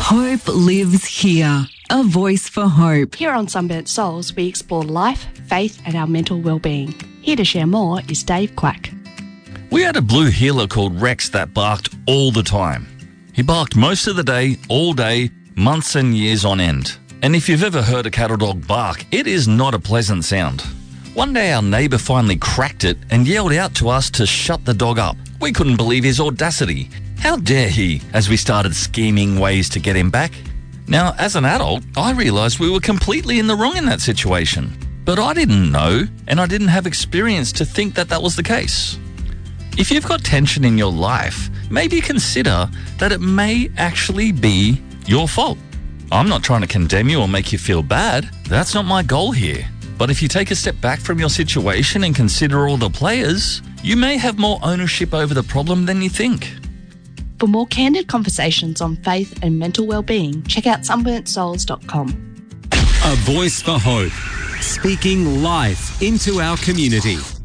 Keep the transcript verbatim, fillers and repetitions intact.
Hope lives here. A voice for hope. Here on Sunburnt Souls, we explore life, faith, and our mental well-being. Here to share more is Dave Quack. We had a blue heeler called Rex that barked all the time. He barked most of the day, all day, months and years on end. And if you've ever heard a cattle dog bark, it is not a pleasant sound. One day our neighbour finally cracked it and yelled out to us to shut the dog up. We couldn't believe his audacity. How dare he, as we started scheming ways to get him back. Now, as an adult, I realised we were completely in the wrong in that situation. But I didn't know, and I didn't have experience to think that that was the case. If you've got tension in your life, maybe consider that it may actually be your fault. I'm not trying to condemn you or make you feel bad. That's not my goal here. But if you take a step back from your situation and consider all the players, you may have more ownership over the problem than you think. For more candid conversations on faith and mental well-being, check out sunburnt souls dot com. A voice for hope, speaking life into our community.